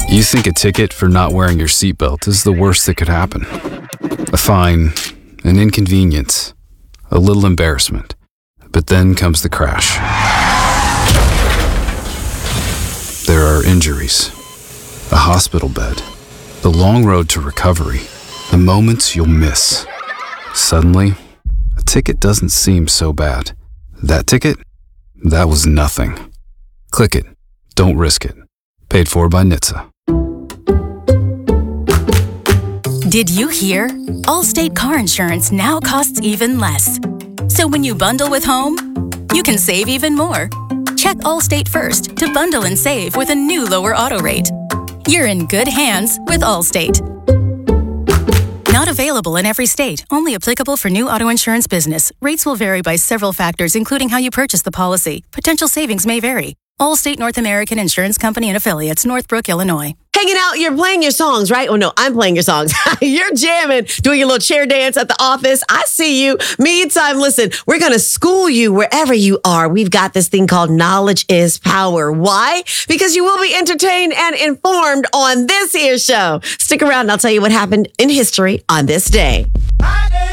You think a ticket for not wearing your seatbelt is the worst that could happen. A fine, an inconvenience, a little embarrassment. But then comes the crash. There are injuries, a hospital bed, the long road to recovery, the moments you'll miss. Suddenly, a ticket doesn't seem so bad. That ticket? That was nothing. Click it. Don't risk it. Paid for by NHTSA. Did you hear? Allstate car insurance now costs even less. So when you bundle with home, you can save even more. Check Allstate first to bundle and save with a new lower auto rate. You're in good hands with Allstate. Not available in every state. Only applicable for new auto insurance business. Rates will vary by several factors, including how you purchase the policy. Potential savings may vary. Allstate North American Insurance Company and Affiliates, Northbrook, Illinois. Hanging out, you're playing your songs, right? Oh, no, I'm playing your songs. You're jamming, doing your little chair dance at the office. I see you. Meantime, listen, we're going to school you wherever you are. We've got this thing called Knowledge is Power. Why? Because you will be entertained and informed on this here show. Stick around and I'll tell you what happened in history on this day.